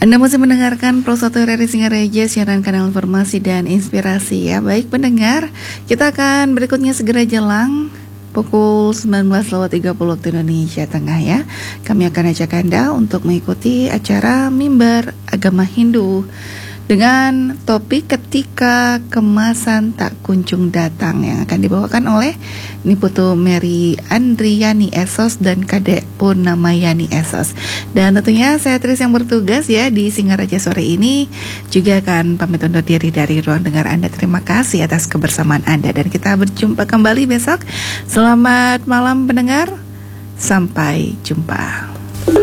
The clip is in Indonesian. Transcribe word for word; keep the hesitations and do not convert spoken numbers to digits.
Anda masih mendengarkan Pro satu R R I Singaraja, siaran kanal informasi dan inspirasi ya. Baik pendengar, kita akan berikutnya segera jelang pukul sembilan belas lewat tiga puluh waktu Indonesia Tengah ya. Kami akan ajak Anda untuk mengikuti acara Mimbar Agama Hindu dengan topik ketika kemasan tak kunjung datang yang akan dibawakan oleh Niputu Mary Andriani Esos dan Kadek Purnamayani Esos. Dan tentunya saya Tris yang bertugas ya di Singaraja sore ini juga akan pamit undur diri dari ruang dengar Anda. Terima kasih atas kebersamaan Anda dan kita berjumpa kembali besok. Selamat malam pendengar, sampai jumpa.